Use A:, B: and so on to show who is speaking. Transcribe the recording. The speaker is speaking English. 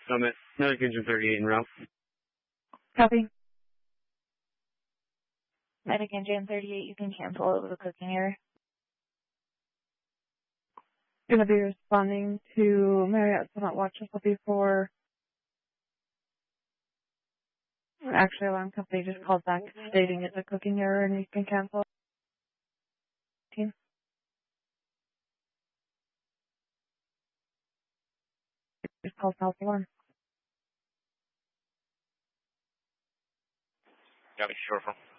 A: Summit, Medic Engine 38 en route.
B: Copy. Medic Engine 38, you can cancel over the cooking error. Going to be responding to Marriott Summit Watch SLB4. Actually, alarm company just called back stating it's a cooking error and you can cancel. Just call false alarm.
C: Got me short from.